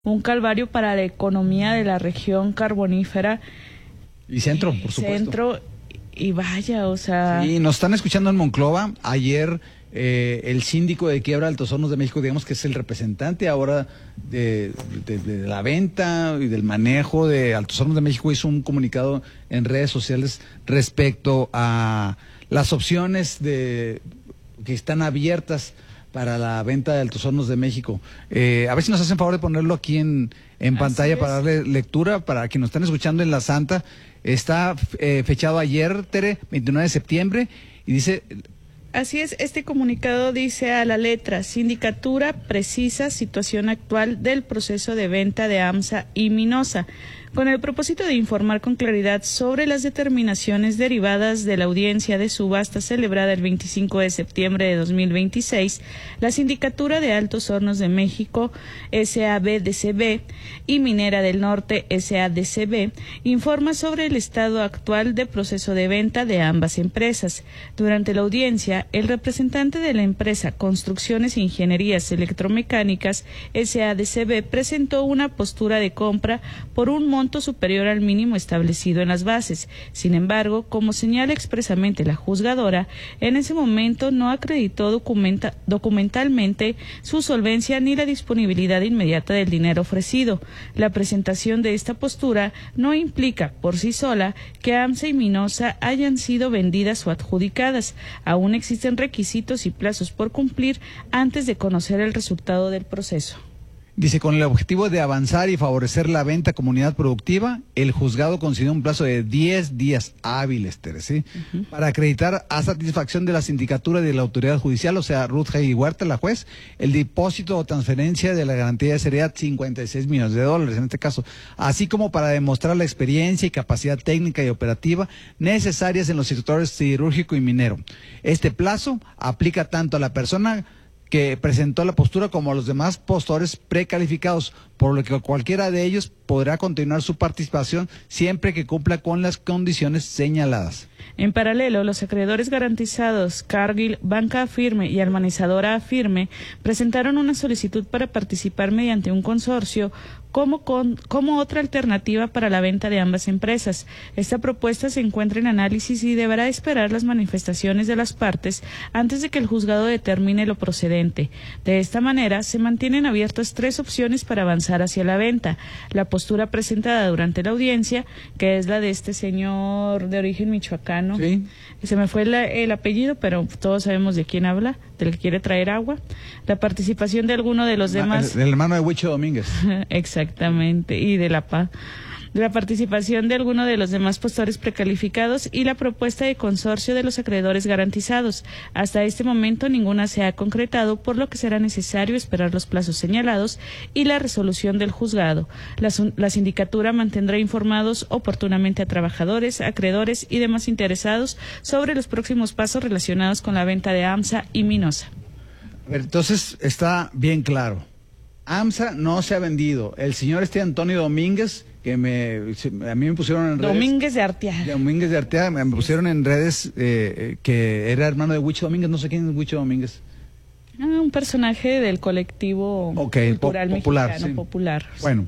un calvario para la economía de la región carbonífera. Y centro, por supuesto. Centro, y vaya, o sea... Sí, nos están escuchando en Monclova. Ayer el síndico de Quiebra Altos Hornos de México, digamos que es el representante ahora de la venta y del manejo de Altos Hornos de México, hizo un comunicado en redes sociales respecto a las opciones que están abiertas para la venta de Altos Hornos de México. A ver si nos hacen favor de ponerlo aquí en pantalla para darle lectura, para quienes nos están escuchando en La Santa. Está fechado ayer, Tere, 29 de septiembre, y dice... Así es, este comunicado dice a la letra: Sindicatura precisa situación actual del proceso de venta de AMSA y Minosa, con el propósito de informar con claridad sobre las determinaciones derivadas de la audiencia de subasta celebrada el 25 de septiembre de 2026, la Sindicatura de Altos Hornos de México, SABDCB, y Minera del Norte, SADCB, informa sobre el estado actual de proceso de venta de ambas empresas. Durante la audiencia, el representante de la empresa Construcciones e Ingenierías Electromecánicas, SADCB, presentó una postura de compra por un monto superior al mínimo establecido en las bases. Sin embargo, como señala expresamente la juzgadora, en ese momento no acreditó documentalmente su solvencia ni la disponibilidad inmediata del dinero ofrecido. La presentación de esta postura no implica por sí sola que AMSA y Minosa hayan sido vendidas o adjudicadas. Aún existen requisitos y plazos por cumplir antes de conocer el resultado del proceso. Dice, con el objetivo de avanzar y favorecer la venta a comunidad productiva, el juzgado concedió un plazo de 10 días hábiles, Tere, ¿sí? Para acreditar a satisfacción de la sindicatura y de la autoridad judicial, o sea, Ruth G. Huerta, la juez, el depósito o transferencia de la garantía de seriedad, $56 millones en este caso, así como para demostrar la experiencia y capacidad técnica y operativa necesarias en los sectores siderúrgico y minero. Este plazo aplica tanto a la persona que presentó la postura como a los demás postores precalificados, por lo que cualquiera de ellos podrá continuar su participación siempre que cumpla con las condiciones señaladas. En paralelo, los acreedores garantizados Cargill, Banca Afirme y Almanizadora Afirme presentaron una solicitud para participar mediante un consorcio como otra alternativa para la venta de ambas empresas. Esta propuesta se encuentra en análisis y deberá esperar las manifestaciones de las partes antes de que el juzgado determine lo procedente. De esta manera, se mantienen abiertas 3 opciones para avanzar hacia la venta: la postura presentada durante la audiencia, que es la de este señor de origen michoacano. Sí. Se me fue el apellido, pero todos sabemos de quién habla, del que quiere traer agua. La participación de alguno de los demás... El hermano de Huicho Domínguez. Exactamente, y de la PA. La participación de alguno de los demás postores precalificados y la propuesta de consorcio de los acreedores garantizados. Hasta este momento ninguna se ha concretado, por lo que será necesario esperar los plazos señalados y la resolución del juzgado. La sindicatura mantendrá informados oportunamente a trabajadores, acreedores y demás interesados sobre los próximos pasos relacionados con la venta de AMSA y Minosa. Entonces está bien claro. AMSA no se ha vendido. El señor Antonio Domínguez, que a mí me pusieron en redes... Domínguez de Arteaga. Domínguez de Arteaga, me pusieron en redes que era hermano de Huicho Domínguez. No sé quién es Huicho Domínguez. Un personaje del colectivo cultural popular, mexicano, sí. Popular. Bueno,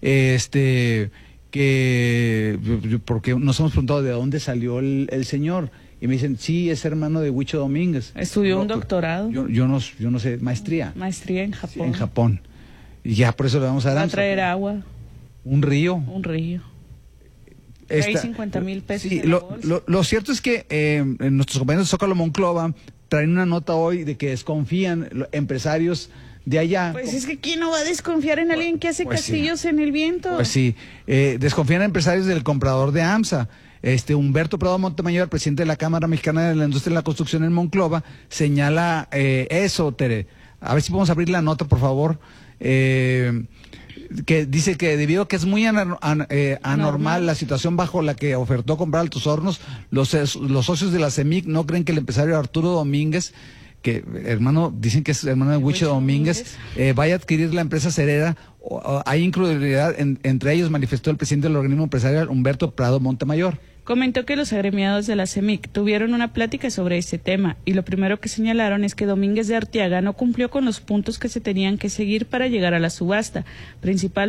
porque nos hemos preguntado de dónde salió el señor. Y me dicen, sí, es hermano de Huicho Domínguez. Estudió un doctorado. Yo no sé, maestría. Maestría en Japón. Sí, en Japón. Y ya por eso le vamos a dar... Va a traer agua. Un río. Un río. Trae 50,000 pesos. Sí, en la bolsa. lo cierto es que nuestros compañeros de Zócalo Monclova traen una nota hoy de que desconfían empresarios de allá. Pues es que ¿quién no va a desconfiar en alguien que hace castillos en el viento? Pues sí, desconfían empresarios del comprador de AMSA. Humberto Prado Montemayor, presidente de la Cámara Mexicana de la Industria de la Construcción en Monclova, señala eso, Tere. A ver si podemos abrir la nota, por favor. Que dice que debido a que es muy anormal la situación bajo la que ofertó comprar Altos Hornos, los socios de la CEMIC no creen que el empresario Arturo Domínguez, que dicen que es hermano de Huicho Domínguez, vaya a adquirir la empresa cerera. Hay incredulidad entre ellos, manifestó el presidente del organismo empresarial, Humberto Prado Montemayor. Comentó que los agremiados de la CEMIC tuvieron una plática sobre este tema y lo primero que señalaron es que Domínguez de Arteaga no cumplió con los puntos que se tenían que seguir para llegar a la subasta, principalmente